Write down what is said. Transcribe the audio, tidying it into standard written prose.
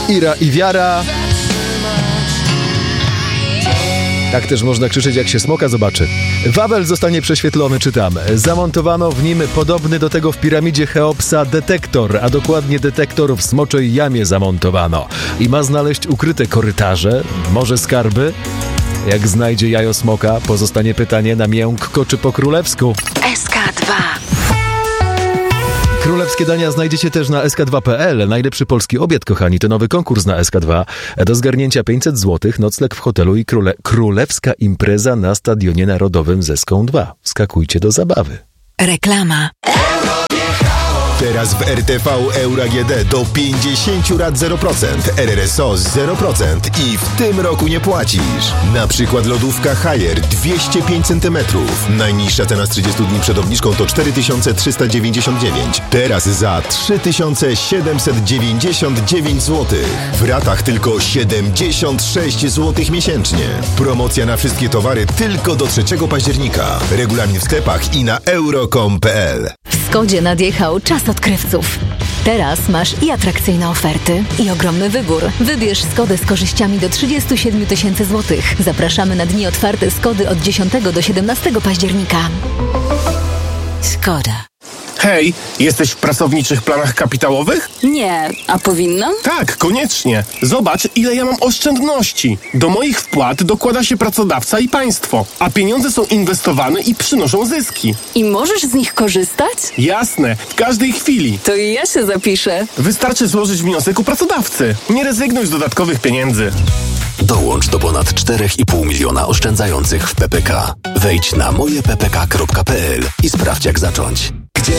ira i wiara. Tak też można krzyczeć, jak się smoka zobaczy. Wawel zostanie prześwietlony, czytam. Zamontowano w nim podobny do tego w piramidzie Cheopsa detektor, a dokładnie detektor w Smoczej Jamie zamontowano. I ma znaleźć ukryte korytarze, może skarby. Jak znajdzie jajo smoka, pozostanie pytanie na miękko czy po królewsku. SK2. Królewskie dania znajdziecie też na sk2.pl. Najlepszy polski obiad, kochani, to nowy konkurs na SK2. Do zgarnięcia 500 zł, nocleg w hotelu i królewska impreza na Stadionie Narodowym ze Ską 2. Skakujcie do zabawy. Reklama. Teraz w RTV Euro AGD do 50 rat 0%, RRSO 0% i w tym roku nie płacisz. Na przykład lodówka Haier 205 cm. Najniższa cena z 30 dni przed obniżką to 4399. Teraz za 3799 zł. W ratach tylko 76 zł miesięcznie. Promocja na wszystkie towary tylko do 3 października. Regulamin w sklepach i na euro.com.pl. W Skodzie nadjechał czas odkrywców. Teraz masz i atrakcyjne oferty, i ogromny wybór. Wybierz Skodę z korzyściami do 37 000 złotych. Zapraszamy na dni otwarte Skody od 10 do 17 października. Skoda. Hej, jesteś w pracowniczych planach kapitałowych? Nie, a powinnam? Tak, koniecznie. Zobacz, ile ja mam oszczędności. Do moich wpłat dokłada się pracodawca i państwo, a pieniądze są inwestowane i przynoszą zyski. I możesz z nich korzystać? Jasne, w każdej chwili. To i ja się zapiszę. Wystarczy złożyć wniosek u pracodawcy. Nie rezygnuj z dodatkowych pieniędzy. Dołącz do ponad 4,5 miliona oszczędzających w PPK. Wejdź na mojeppk.pl i sprawdź, jak zacząć.